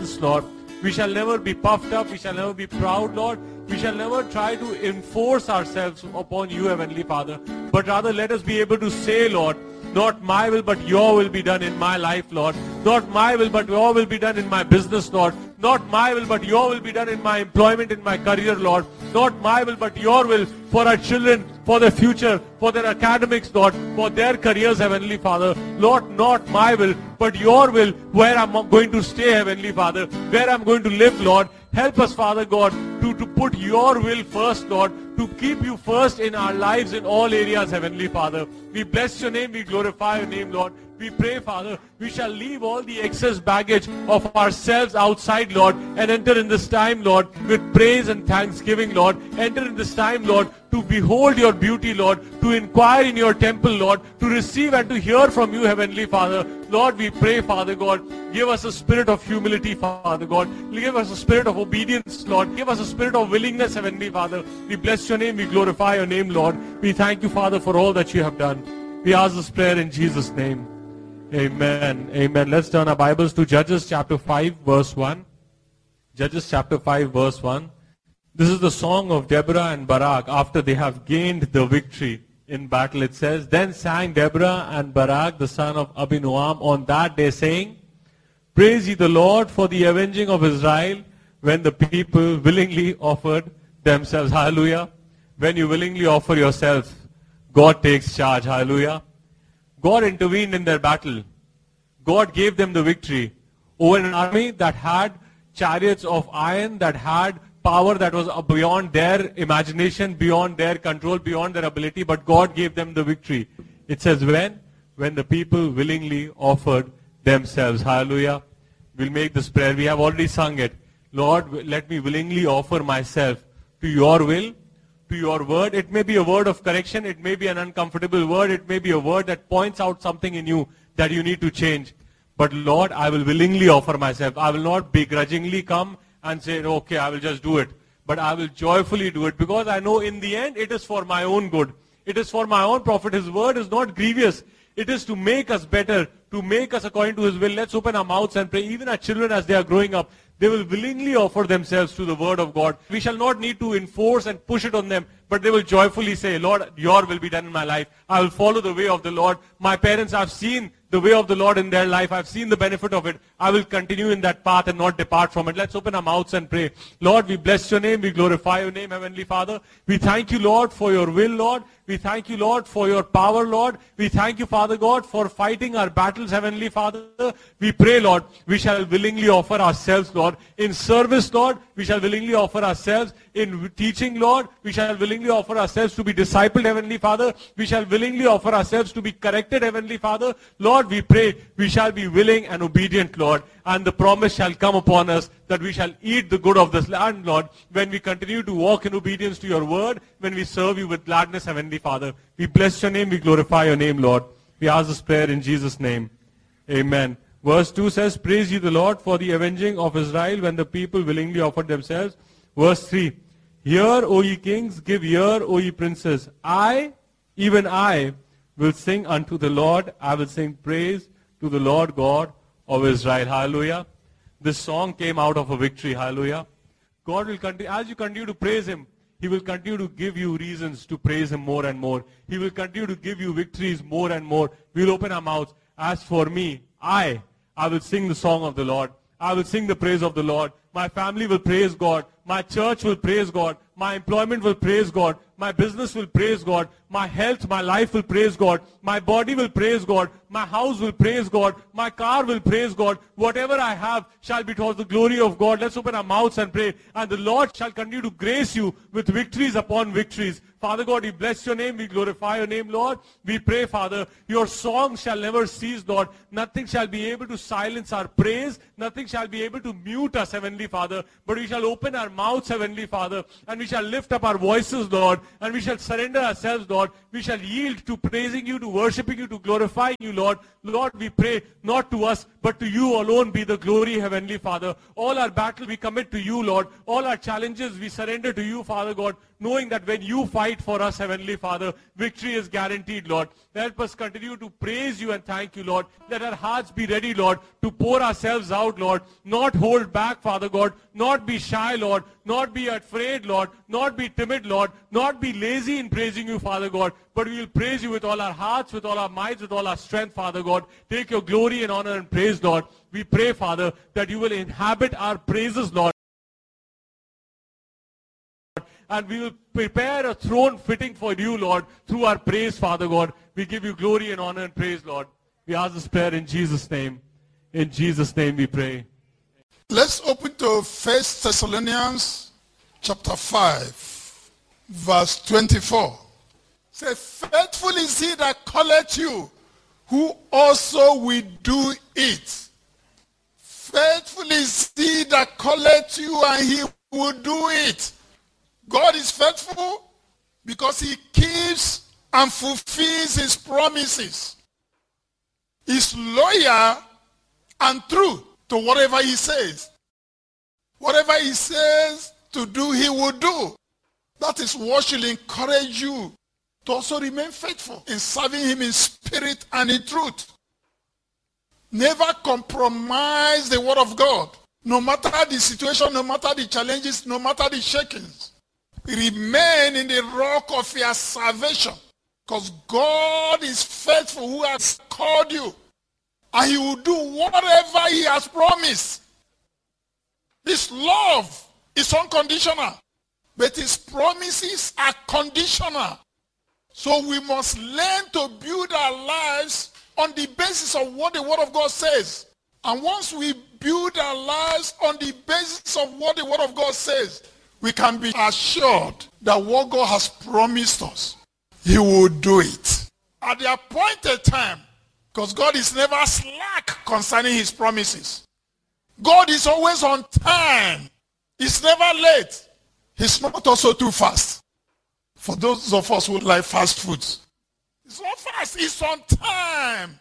arrogance, Lord. We shall never be puffed up. We shall never be proud, Lord. We shall never try to enforce ourselves upon you, Heavenly Father. But rather let us be able to say, Lord, not my will, but your will be done in my life, Lord. Not my will, but your will be done in my business, Lord. Not my will, but your will be done in my employment, in my career, Lord. Not my will, but your will for our children, for their future, for their academics, Lord, for their careers, Heavenly Father. Lord, not my will, but your will, where I'm going to stay, Heavenly Father, where I'm going to live, Lord. Help us, Father God, to put your will first, Lord, to keep you first in our lives in all areas, Heavenly Father. We bless your name, we glorify your name, Lord. We pray, Father, we shall leave all the excess baggage of ourselves outside, Lord, and enter in this time, Lord, with praise and thanksgiving, Lord. Enter in this time, Lord, to behold your beauty, Lord, to inquire in your temple, Lord, to receive and to hear from you, Heavenly Father. Lord, we pray, Father God, give us a spirit of humility, Father God. Give us a spirit of obedience, Lord. Give us a spirit of willingness, Heavenly Father. We bless your name, we glorify your name, Lord. We thank you, Father, for all that you have done. We ask this prayer in Jesus' name. Amen. Amen. Let's turn our Bibles to Judges chapter 5, verse 1. Judges chapter 5, verse 1. This is the song of Deborah and Barak after they have gained the victory in battle. It says, Then sang Deborah and Barak, the son of Abinoam, on that day, saying, Praise ye the Lord for the avenging of Israel, when the people willingly offered themselves. Hallelujah. When you willingly offer yourself, God takes charge. Hallelujah. God intervened in their battle. God gave them the victory over an army that had chariots of iron, that had power that was beyond their imagination, beyond their control, beyond their ability, but God gave them the victory. It says when the people willingly offered themselves. Hallelujah. We'll make this prayer. We have already sung it. Lord, let me willingly offer myself to your will, to your word. It may be a word of correction. It may be an uncomfortable word. It may be a word that points out something in you that you need to change. But Lord, I will willingly offer myself. I will not begrudgingly come and say, okay, I will just do it. But I will joyfully do it, because I know in the end it is for my own good. It is for my own profit. His word is not grievous. It is to make us better, to make us according to his will. Let's open our mouths and pray. Even our children, as they are growing up, they will willingly offer themselves to the word of God. We shall not need to enforce and push it on them, but they will joyfully say, Lord, your will be done in my life. I will follow the way of the Lord. My parents have seen the way of the Lord in their life. I've seen the benefit of it. I will continue in that path and not depart from it. Let's open our mouths and pray. Lord, we bless your name. We glorify your name, Heavenly Father. We thank you, Lord, for your will, Lord. We thank you, Lord, for your power, Lord. We thank you, Father God, for fighting our battles, Heavenly Father. We pray, Lord, we shall willingly offer ourselves, Lord. In service, Lord, we shall willingly offer ourselves. In teaching, Lord, we shall willingly offer ourselves to be discipled, Heavenly Father. We shall willingly offer ourselves to be corrected, Heavenly Father. Lord, we pray we shall be willing and obedient, Lord. And the promise shall come upon us that we shall eat the good of this land, Lord, when we continue to walk in obedience to your word, when we serve you with gladness, Heavenly Father. We bless your name, we glorify your name, Lord. We ask this prayer in Jesus' name. Amen. Verse 2 says, Praise ye the Lord for the avenging of Israel, when the people willingly offered themselves. Verse 3, Hear, O ye kings, give ear, O ye princes. I, even I, will sing unto the Lord. I will sing praise to the Lord God of Israel. Hallelujah. This song came out of a victory. Hallelujah. God will continue, as you continue to praise him, he will continue to give you reasons to praise him more and more. He will continue to give you victories more and more. We will open our mouths. As for me, I will sing the song of the Lord. I will sing the praise of the Lord. My family will praise God. My church will praise God. My employment will praise God. My business will praise God. My health, my life will praise God. My body will praise God. My house will praise God. My car will praise God. Whatever I have shall be towards the glory of God. Let's open our mouths and pray. And the Lord shall continue to grace you with victories upon victories. Father God, we bless your name. We glorify your name, Lord. We pray, Father, your song shall never cease, Lord. Nothing shall be able to silence our praise. Nothing shall be able to mute us, Heavenly Father. But we shall open our mouths, Heavenly Father, and we shall lift up our voices, Lord, and we shall surrender ourselves, Lord. We shall yield to praising you, to worshiping you, to glorifying you, Lord. Lord, we pray not to us, but to you alone be the glory, Heavenly Father. All our battle we commit to you, Lord. All our challenges we surrender to you, Father God, knowing that when you fight for us, Heavenly Father, victory is guaranteed, Lord. Help us continue to praise you and thank you, Lord. Let our hearts be ready, Lord, to pour ourselves out, Lord. Not hold back, Father God. Not be shy, Lord. Not be afraid, Lord. Not be timid, Lord. Not be lazy in praising you, Father God. But we will praise you with all our hearts, with all our minds, with all our strength, Father God. Take your glory and honor and praise, Lord. We pray, Father, that you will inhabit our praises, Lord. And we will prepare a throne fitting for you, Lord, through our praise, Father God. We give you glory and honor and praise, Lord. We ask this prayer in Jesus' name. In Jesus' name we pray. Let's open to 1 Thessalonians chapter 5, verse 24. Say, faithful is he that calleth you, who also will do it. Faithful is he that calleth you, and he will do it. God is faithful because he keeps and fulfills his promises. He's loyal and true to whatever he says. Whatever he says to do, he will do. That is what should encourage you to also remain faithful in serving him in spirit and in truth. Never compromise the word of God. No matter the situation, no matter the challenges, no matter the shakings. Remain in the rock of your salvation. Because God is faithful who has called you. And he will do whatever he has promised. His love is unconditional. But his promises are conditional. So we must learn to build our lives on the basis of what the word of God says. And once we build our lives on the basis of what the word of God says, we can be assured that what God has promised us, he will do it. At the appointed time, because God is never slack concerning his promises. God is always on time. He's never late. He's not also too fast. For those of us who like fast foods, it's not fast, it's on time.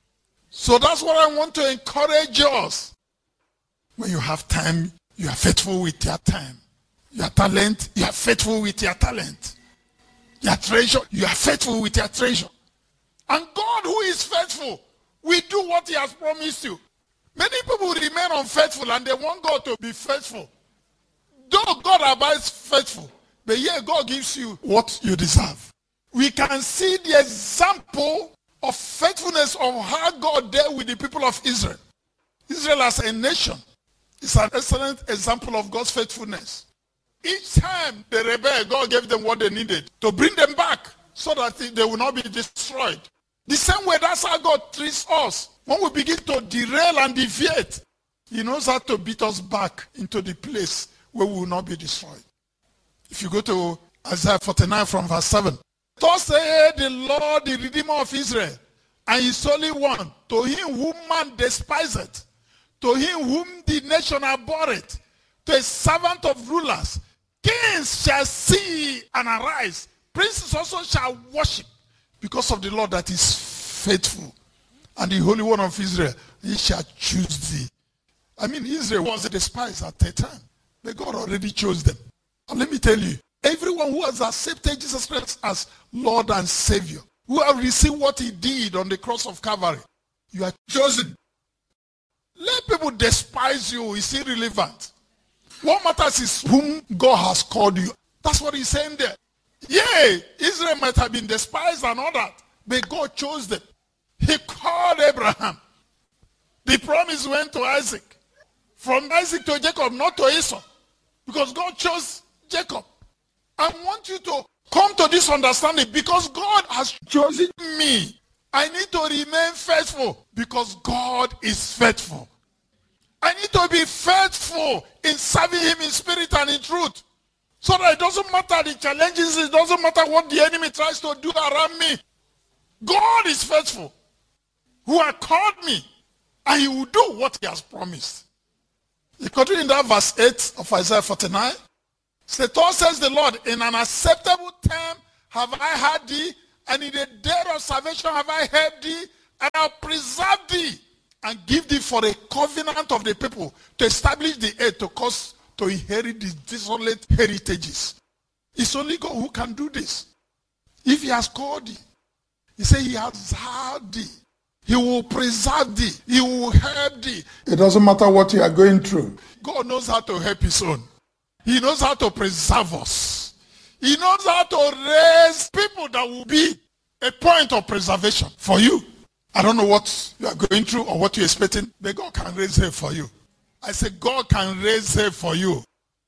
So that's what I want to encourage us. When you have time, you are faithful with your time. Your talent, you are faithful with your talent. Your treasure, you are faithful with your treasure. And God, who is faithful, will do what he has promised you. Many people remain unfaithful and they want God to be faithful. Though God abides faithful, but yet God gives you what you deserve. We can see the example of faithfulness of how God dealt with the people of Israel. Israel as a nation is an excellent example of God's faithfulness. Each time they rebelled, God gave them what they needed to bring them back so that they will not be destroyed. The same way, that's how God treats us. When we begin to derail and deviate, he knows how to beat us back into the place where we will not be destroyed. If you go to Isaiah 49 from verse 7. Thus saith the Lord, the Redeemer of Israel, and his Holy One, to him whom man despiseth, to him whom the nation abhorreth, to a servant of rulers, kings shall see and arise, princes also shall worship, because of the Lord that is faithful, and the Holy One of Israel, he shall choose thee. I mean, Israel was despised at that time, but God already chose them. And let me tell you, everyone who has accepted Jesus Christ as Lord and Savior, who have received what he did on the cross of Calvary, you are chosen. Let people despise you is irrelevant. What matters is whom God has called you. That's what he's saying there. Yea, Israel might have been despised and all that, but God chose them. He called Abraham. The promise went to Isaac. From Isaac to Jacob, not to Esau. Because God chose Jacob. I want you to come to this understanding. Because God has chosen me, I need to remain faithful because God is faithful. I need to be faithful in serving him in spirit and in truth. So that it doesn't matter the challenges, it doesn't matter what the enemy tries to do around me. God is faithful, who has called me, and he will do what he has promised. You continue in that verse 8 of Isaiah 49. Thus says the Lord, in an acceptable time have I heard thee, and in the day of salvation have I helped thee, and I'll preserve thee. and give thee for a covenant of the people, to establish the earth, to cause to inherit the desolate heritages. It's only God who can do this. If he has called thee, he said he has heard thee. He will preserve thee. He will help thee. It doesn't matter what you are going through. God knows how to help his own. He knows how to preserve us. He knows how to raise people that will be a point of preservation for you. I don't know what you are going through or what you're expecting, but God can raise help for you. I say God can raise help for you.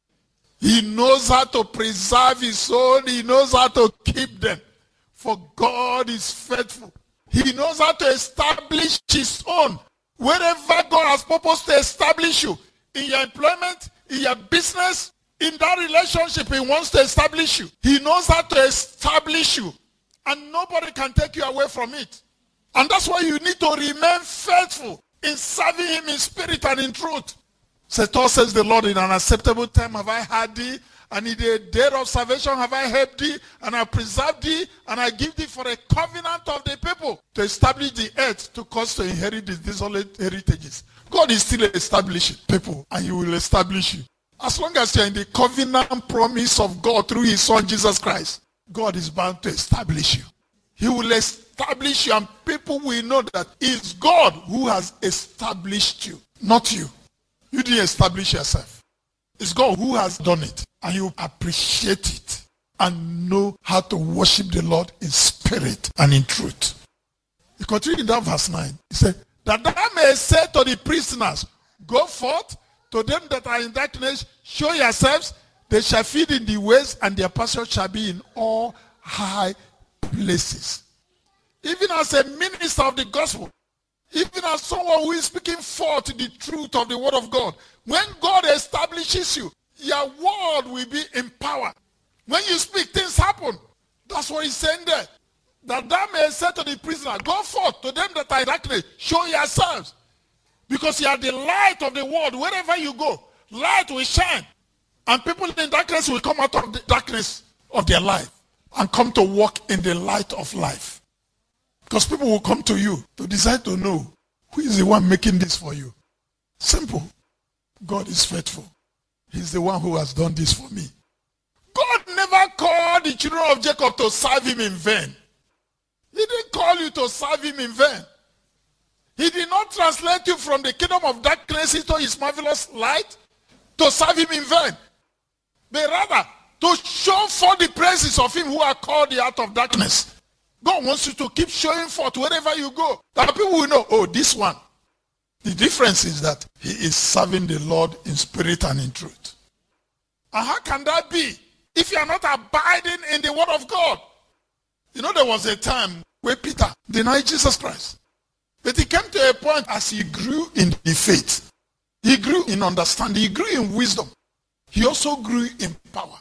He knows how to preserve his own. He knows how to keep them. For God is faithful. He knows how to establish his own. Wherever God has purposed to establish you, in your employment, in your business, in that relationship he wants to establish you. He knows how to establish you. And nobody can take you away from it. And that's why you need to remain faithful in serving him in spirit and in truth. So thus says the Lord, in an acceptable time have I heard thee, and in the day of salvation have I helped thee, and I preserved thee, and I give thee for a covenant of the people, to establish the earth, to cause to inherit the desolate heritages. God is still establishing people, and he will establish you. As long as you are in the covenant promise of God through his son Jesus Christ, God is bound to establish you. He will establish you, and people will know that it's God who has established you, not you. You didn't establish yourself. It's God who has done it. And you appreciate it and know how to worship the Lord in spirit and in truth. He continued in that verse 9. He said, that thou may say to the prisoners, go forth, to them that are in darkness, show yourselves, they shall feed in the ways, and their pasture shall be in all high places. Even as a minister of the gospel, even as someone who is speaking forth the truth of the word of God, when God establishes you, your word will be empowered. When you speak, things happen. That's what he's saying there. That thou may say to the prisoner, go forth, to them that are in darkness, show yourselves. Because you are the light of the world. Wherever you go, light will shine. And people in darkness will come out of the darkness of their life and come to walk in the light of life. Because people will come to you to decide to know who is the one making this for you. Simple. God is faithful. He's the one who has done this for me. God never called the children of Jacob to serve him in vain. He didn't call you to serve him in vain. He did not translate you from the kingdom of darkness into his marvelous light to serve him in vain. But rather, to show forth the praises of him who are called you out of darkness. God wants you to keep showing forth wherever you go. That people will know, oh, this one. The difference is that he is serving the Lord in spirit and in truth. And how can that be if you are not abiding in the word of God? You know, there was a time where Peter denied Jesus Christ. But he came to a point as he grew in the faith. He grew in understanding. He grew in wisdom. He also grew in power.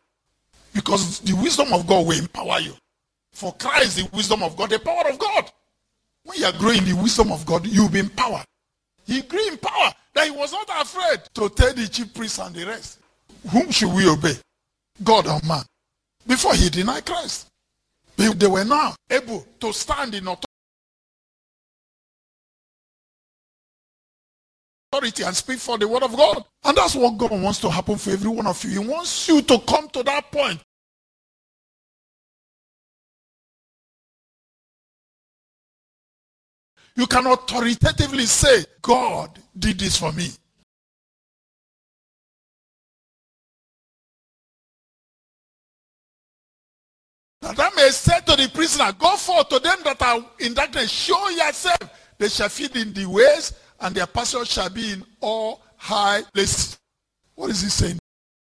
Because the wisdom of God will empower you. For Christ, the wisdom of God, the power of God. When you are growing in the wisdom of God, you will be empowered. He grew in power that he was not afraid to tell the chief priests and the rest, whom should we obey? God or man? Before he denied Christ. They were now able to stand in authority and speak for the word of God. And that's what God wants to happen for every one of you. He wants you to come to that point. You can authoritatively say, God did this for me. That I may say to the prisoner, go forth, to them that are in darkness, show yourself. They shall feed in the ways, and their pasture shall be in all high places. What is he saying?